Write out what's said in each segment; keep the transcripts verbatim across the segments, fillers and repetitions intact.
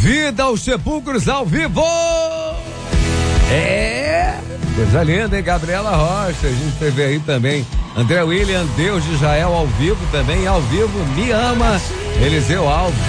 Vida aos Sepulcros ao vivo! É, coisa linda, hein? Gabriela Rocha, a gente teve aí também André William, Deus de Israel ao vivo também, ao vivo, Me Ama, Eliseu Alves.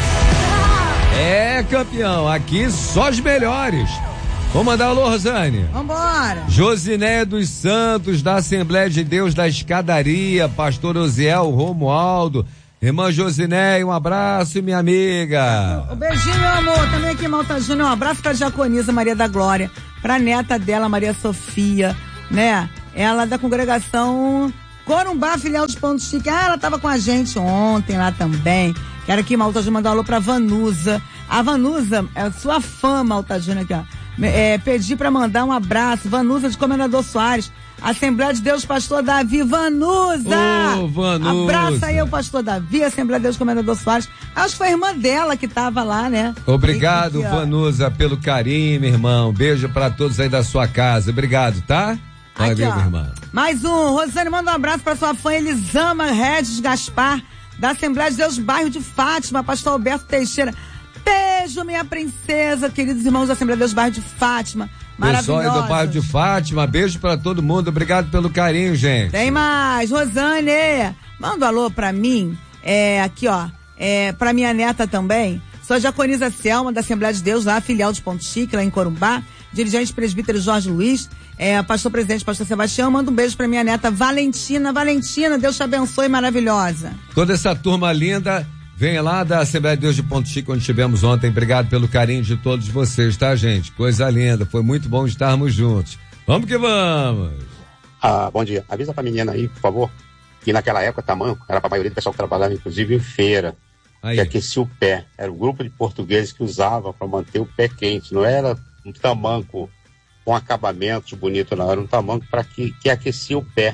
É, campeão, aqui só os melhores. Vamos mandar alô, Rosane? Vambora. Josiné dos Santos, da Assembleia de Deus da Escadaria, pastor Osiel Romualdo. Irmã Josiné, um abraço, minha amiga. Um beijinho, meu amor. Também aqui, Malta Júnior, um abraço pra diaconisa Maria da Glória, pra neta dela, Maria Sofia, né? Ela da congregação Corumbá, filial de Ponto Chique. Ah, ela tava com a gente ontem lá também. Quero aqui, Malta Júnior, mandar um alô pra Vanusa. A Vanusa é sua fã, Malta Júnior, aqui, ó. É, pedi pra mandar um abraço, Vanusa de Comendador Soares, Assembleia de Deus, pastor Davi. Vanusa! Ô, Vanusa! Abraça aí o pastor Davi, Assembleia de Deus, Comendador Soares. Acho que foi a irmã dela que tava lá, né? Obrigado, aqui, Vanusa, pelo carinho, meu irmão. Beijo pra todos aí da sua casa. Obrigado, tá? Aqui, Valeu, ó. minha irmã. Mais um, Rosane, manda um abraço pra sua fã Elisama Regis Gaspar, da Assembleia de Deus, bairro de Fátima, pastor Alberto Teixeira. Beijo, minha princesa, queridos irmãos da Assembleia de Deus, bairro de Fátima. Maravilhosa. Pessoal aí do bairro de Fátima, beijo pra todo mundo, obrigado pelo carinho, gente. Tem mais, Rosane, manda um alô pra mim, é, aqui ó, é, pra minha neta também, sou a diaconisa Selma, da Assembleia de Deus, lá, filial de Ponto Chique, lá em Corumbá, dirigente presbítero Jorge Luiz, é, pastor presidente, pastor Sebastião, manda um beijo pra minha neta Valentina. Valentina, Deus te abençoe, maravilhosa. Toda essa turma linda vem lá da Assembleia de Deus de Ponto Chique, onde estivemos ontem. Obrigado pelo carinho de todos vocês, tá, gente? Coisa linda, foi muito bom estarmos juntos. Vamos que vamos! Ah, bom dia. Avisa pra menina aí, por favor, que naquela época tamanco era pra maioria do pessoal que trabalhava, inclusive em feira, aí, que aquecia o pé. Era o grupo de portugueses que usava pra manter o pé quente. Não era um tamanco com acabamento bonito, não. Era um tamanco pra que, que aquecia o pé.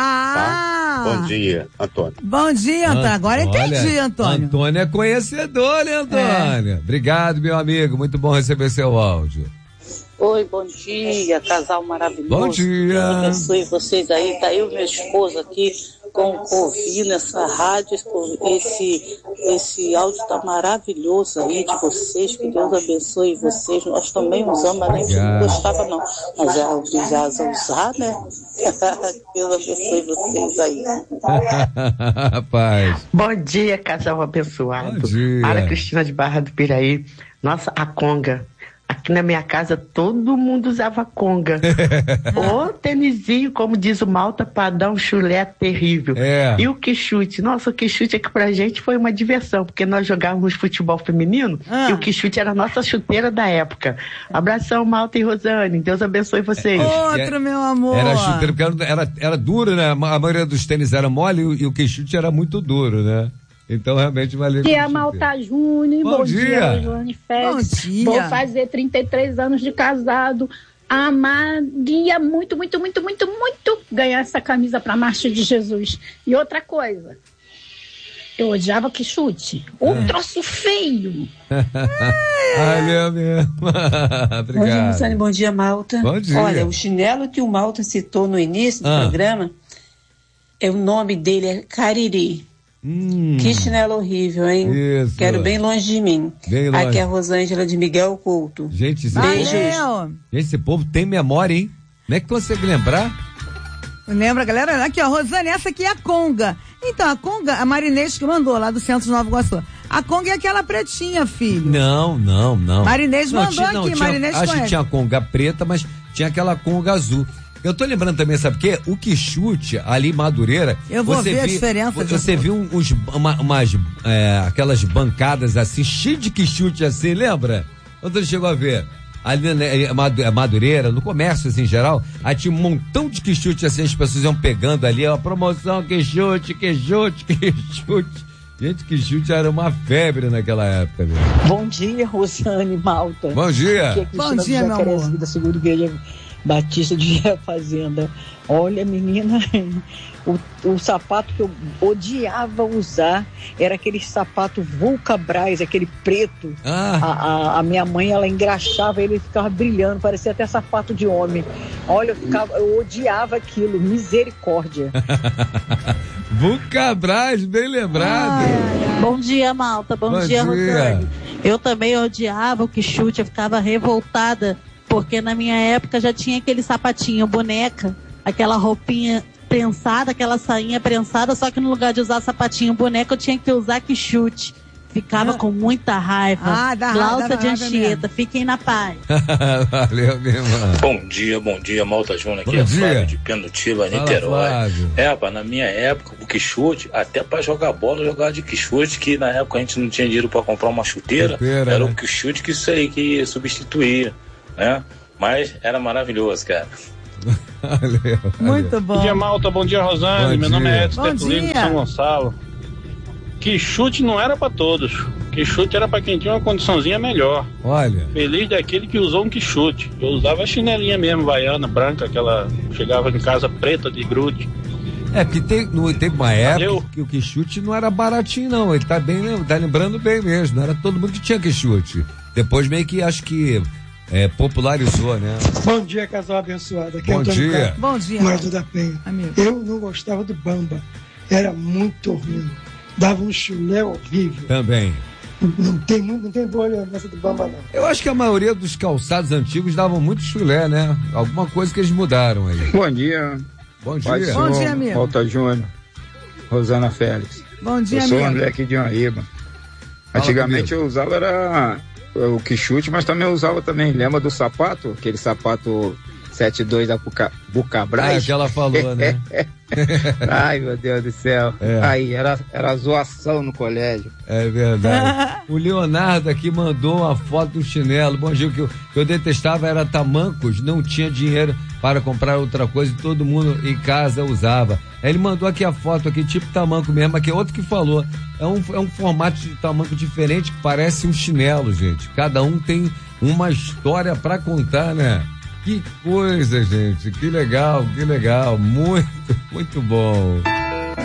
Ah! Tá? Bom dia, Antônio. Bom dia, Antônio. Agora entendi, Antônio. Antônio é conhecedor, né, Antônio? É. Obrigado, meu amigo. Muito bom receber seu áudio. Oi, bom dia, casal maravilhoso. Bom dia. Deus abençoe vocês aí. Tá eu e meu esposo aqui com, ouvindo essa rádio, esse, esse áudio tá maravilhoso aí de vocês. Que Deus abençoe vocês. Nós também usamos, mas nem não gostava não. Mas é obrigado a usar, né? Deus abençoe vocês aí. Rapaz. Bom dia, casal abençoado. Bom dia. Mara Cristina de Barra do Piraí. Nossa, a conga. Aqui na minha casa todo mundo usava conga. Ô tênisinho, como diz o Malta, para dar um chulé terrível. É. E o quichute? Nossa, o quichute aqui pra gente foi uma diversão, porque nós jogávamos futebol feminino ah. e o quichute era a nossa chuteira da época. Abração, Malta e Rosane. Deus abençoe vocês. Outro, meu amor. Era chuteira, porque era, era duro, né? A maioria dos tênis era mole e o, e o quichute era muito duro, né? Então, realmente, valeu. Bom dia, Malta Júnior. Bom, bom dia, dia Joane Félix. Bom dia. Vou fazer trinta e três anos de casado. Amaria muito, muito, muito, muito, muito ganhar essa camisa pra Marcha de Jesus. E outra coisa, eu odiava que chute. Um é. troço feio. Valeu mesmo. Obrigado. Bom dia, Luciane. Bom dia, Malta. Bom dia. Olha, o chinelo que o Malta citou no início do ah. programa, é, o nome dele é Cariri. Hum. Que chinelo horrível, hein? Isso. Quero bem longe de mim. Bem longe. Aqui é a Rosângela de Miguel Couto. Gente, esse Beijos. Povo, gente, esse povo tem memória, hein? Como é que consegue lembrar? Lembra, galera? Aqui, ó, Rosane, essa aqui é a conga. Então, a conga, a Marinês que mandou lá do Centro de Nova Iguaçu. A conga é aquela pretinha, filho. Não, não, não. Marinês não, mandou tinha, aqui, não, tinha, Marinês acho conhece. que tinha a conga preta, mas tinha aquela conga azul. Eu tô lembrando também, sabe o quê? O quichute ali em Madureira. Eu vou você ver vi, a diferença. Você viu uns, uma, umas, é, aquelas bancadas assim, cheias de quichute assim, lembra? Quando você chegou a ver? Ali na Madureira, no comércio assim, em geral, aí tinha um montão de quichute assim, as pessoas iam pegando ali, ó, promoção, quichute, quichute, quichute. Gente, quichute era uma febre naquela época, viu? Bom dia, Rosane, Malta. Bom dia. Aqui é Bom dia, meu amor. Da Segunda Igreja Batista de Fazenda. Olha, menina, o, o sapato que eu odiava usar era aquele sapato Vulcabras, aquele preto. Ah. A, a, a minha mãe, ela engraxava ele, ficava brilhando, parecia até sapato de homem. Olha, eu, ficava, eu odiava aquilo, misericórdia. Vulcabras, bem lembrado. Ai, ai, ai. Bom dia, Malta. Bom, Bom dia, dia, Rosane. Eu também odiava o que chute, eu ficava revoltada, porque na minha época já tinha aquele sapatinho boneca, aquela roupinha prensada, aquela sainha prensada, só que no lugar de usar sapatinho boneca, eu tinha que usar que chute. Ficava ah. com muita raiva. Ah, dá Glaucia de Anchieta, fiquem na paz. Valeu, meu irmão. Bom dia, bom dia, Malta Júnior. Aqui bom é dia. Flávio de Pendutiba, Niterói. É, pá, na minha época, o quichute, até pra jogar bola, eu jogava de quichute, que na época a gente não tinha dinheiro pra comprar uma chuteira. Chuteira era né? o quichute que isso aí que substituía, né? Mas era maravilhoso, cara. Valeu, muito valeu. Bom. Bom dia, Malta. Bom dia, Rosane. Bom Meu dia. nome é Edson Tetulino de São Gonçalo. Que chute não era pra todos. Que chute era pra quem tinha uma condiçãozinha melhor. Olha. Feliz daquele que usou um quichute. Eu usava a chinelinha mesmo, baiana, branca, aquela. Chegava em casa preta de grude. É, porque tem, no, teve uma época Valeu. que o quichute não era baratinho, não. Ele tá bem, tá lembrando bem mesmo. Não era todo mundo que tinha quichute. Depois meio que acho que é, popularizou, né? Bom dia, casal abençoado. Aqui Bom é dia. Carlos, Bom dia. Marta da Penha. Amigo. Eu não gostava do Bamba. Era muito ruim. Dava um chulé horrível. Também. Não, não tem, não tem boa lembrança do Bamba, não. Eu acho que a maioria dos calçados antigos davam muito chulé, né? Alguma coisa que eles mudaram aí. Bom dia. Bom dia. Pode Bom dia, amigo. Malta Júnior. Rosana Félix. Bom dia, eu sou amigo. o André aqui de Unaíba. Antigamente eu usava era o quichute, mas também eu usava também. Lembra do sapato? Aquele sapato sete dois da Buca, Bucabras? É, que ela falou, né? Ai, meu Deus do céu. É. Aí, era, era zoação no colégio. É verdade. O Leonardo aqui mandou uma foto do chinelo. Bom dia, o que eu, que eu detestava era tamancos, não tinha dinheiro para comprar outra coisa e todo mundo em casa usava. Aí ele mandou aqui a foto, aqui, tipo tamanco mesmo, aqui é outro que falou. É um, é um formato de tamanco diferente que parece um chinelo, gente. Cada um tem uma história para contar, né? Que coisa, gente, que legal, que legal, muito, muito bom.